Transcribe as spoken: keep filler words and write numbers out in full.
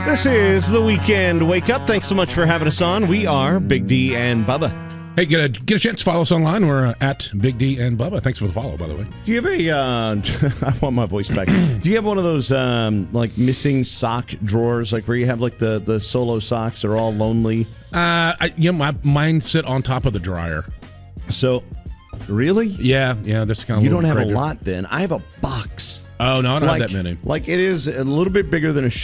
This is the Weekend Wake Up. Thanks so much for having us on. We are Big D and Bubba. Hey, get a, get a chance to follow us online. We're uh, at Big D and Bubba. Thanks for the follow, by the way. Do you have a, uh, I want my voice back. Do you have one of those, um, like, missing sock drawers, like where you have, like, the, the solo socks that are all lonely? Uh, I, you know, my, mine sit on top of the dryer. So, really? Yeah, yeah, that's kind of You don't have crazy. a lot then. I have a box. Oh, no, I don't like, have that many. Like, it is a little bit bigger than a